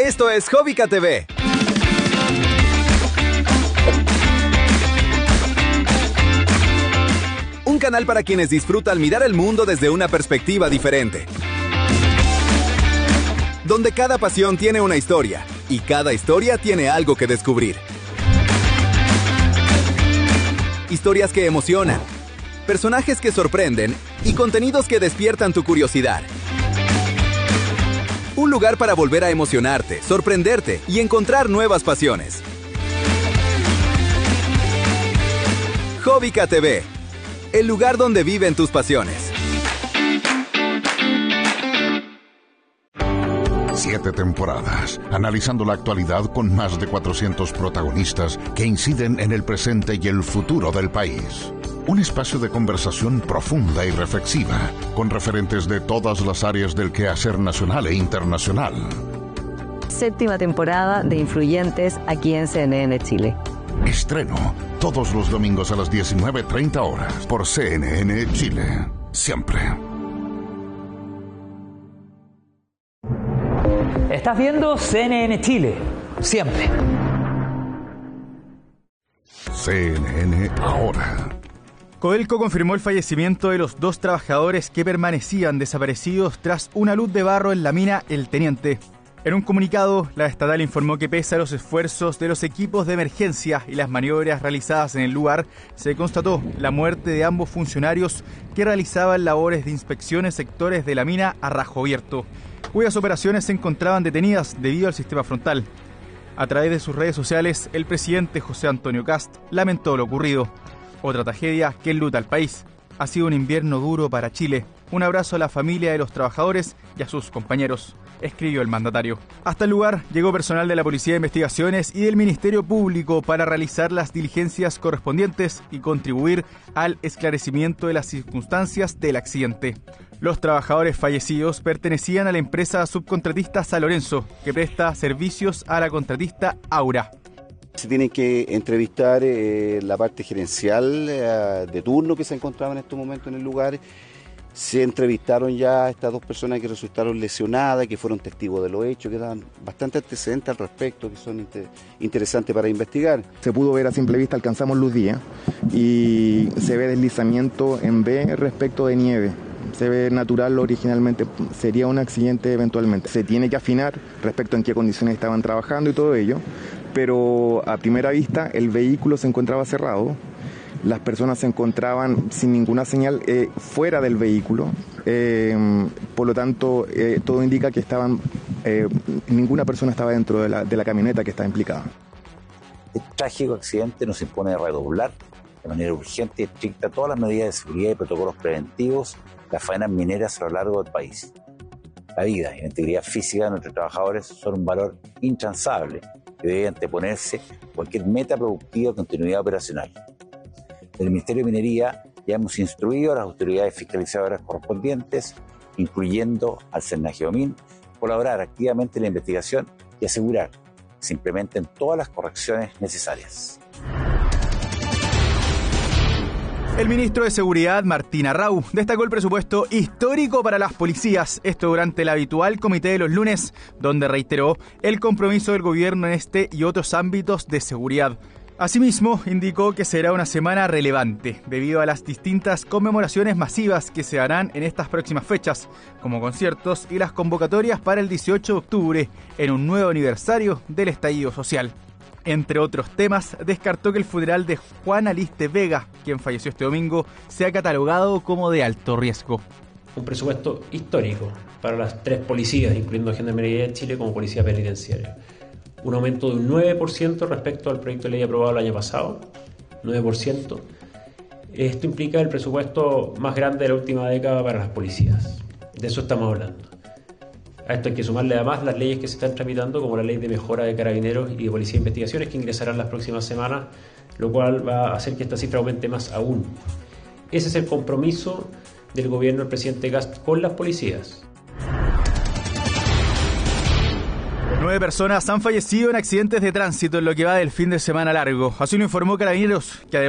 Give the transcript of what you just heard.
Esto es Jovica TV. Un canal para quienes disfrutan mirar el mundo desde una perspectiva diferente. Donde cada pasión tiene una historia y cada historia tiene algo que descubrir. Historias que emocionan, personajes que sorprenden y contenidos que despiertan tu curiosidad. Un lugar para volver a emocionarte, sorprenderte y encontrar nuevas pasiones. Jovica TV, el lugar donde viven tus pasiones. 7 temporadas, analizando la actualidad con más de 400 protagonistas que inciden en el presente y el futuro del país. Un espacio de conversación profunda y reflexiva, con referentes de todas las áreas del quehacer nacional e internacional. 7ª temporada de Influyentes aquí en CNN Chile. Estreno todos los domingos a las 19:30 horas por CNN Chile. Siempre. Estás viendo CNN Chile, siempre. CNN Ahora. Codelco confirmó el fallecimiento de los 2 trabajadores que permanecían desaparecidos tras una luz de barro en la mina El Teniente. En un comunicado, la estatal informó que pese a los esfuerzos de los equipos de emergencia y las maniobras realizadas en el lugar, se constató la muerte de ambos funcionarios que realizaban labores de inspección en sectores de la mina a rajo abierto, cuyas operaciones se encontraban detenidas debido al sistema frontal. A través de sus redes sociales, el presidente José Antonio Kast lamentó lo ocurrido. Otra tragedia que enluta al país. Ha sido un invierno duro para Chile. Un abrazo a la familia de los trabajadores y a sus compañeros, escribió el mandatario. Hasta el lugar llegó personal de la Policía de Investigaciones y del Ministerio Público para realizar las diligencias correspondientes y contribuir al esclarecimiento de las circunstancias del accidente. Los trabajadores fallecidos pertenecían a la empresa subcontratista San Lorenzo, que presta servicios a la contratista Aura. Se tiene que entrevistar la parte gerencial de turno que se encontraba en estos momentos en el lugar. Se entrevistaron ya a estas 2 personas que resultaron lesionadas, que fueron testigos de los hechos, que dan bastante antecedentes al respecto, que son interesantes para investigar. Se pudo ver a simple vista, alcanzamos luz día y se ve deslizamiento en B respecto de nieve. Se ve natural, originalmente sería un accidente eventualmente. Se tiene que afinar respecto en qué condiciones estaban trabajando y todo ello, pero a primera vista el vehículo se encontraba cerrado. Las personas se encontraban sin ninguna señal fuera del vehículo, por lo tanto todo indica que ninguna persona estaba dentro de la camioneta que estaba implicada. Este trágico accidente nos impone redoblar de manera urgente y estricta todas las medidas de seguridad y protocolos preventivos las faenas mineras a lo largo del país. La vida y la integridad física de nuestros trabajadores son un valor intransable que debe anteponerse a cualquier meta productiva o continuidad operacional. Del Ministerio de Minería ya hemos instruido a las autoridades fiscalizadoras correspondientes, incluyendo al Cernageomin, colaborar activamente en la investigación y asegurar que se implementen todas las correcciones necesarias. El ministro de Seguridad, Martín Arrau, destacó el presupuesto histórico para las policías, esto durante el habitual comité de los lunes, donde reiteró el compromiso del gobierno en este y otros ámbitos de seguridad. Asimismo, indicó que será una semana relevante, debido a las distintas conmemoraciones masivas que se harán en estas próximas fechas, como conciertos y las convocatorias para el 18 de octubre, en un nuevo aniversario del estallido social. Entre otros temas, descartó que el funeral de Juan Aliste Vega, quien falleció este domingo, sea catalogado como de alto riesgo. Un presupuesto histórico para las 3 policías, incluyendo Gendarmería de Chile como policía penitenciaria. Un aumento de un 9% respecto al proyecto de ley aprobado el año pasado, 9%. Esto implica el presupuesto más grande de la última década para las policías. De eso estamos hablando. A esto hay que sumarle además las leyes que se están tramitando, como la ley de mejora de carabineros y de policía de investigaciones, que ingresarán las próximas semanas, lo cual va a hacer que esta cifra aumente más aún. Ese es el compromiso del gobierno del presidente Kast con las policías. 9 personas han fallecido en accidentes de tránsito en lo que va del fin de semana largo. Así lo informó Carabineros, que además